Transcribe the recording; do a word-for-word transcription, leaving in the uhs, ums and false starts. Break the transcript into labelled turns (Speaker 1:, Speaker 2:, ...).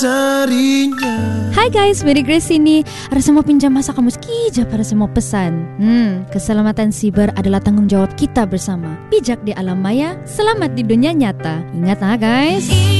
Speaker 1: Hai guys, Mary Grace ini. Ada semua pinjam masa kamu sekija pada semua pesan. Hmm, keselamatan siber adalah tanggung jawab kita bersama. Bijak di alam maya, selamat di dunia nyata. Ingat ah guys.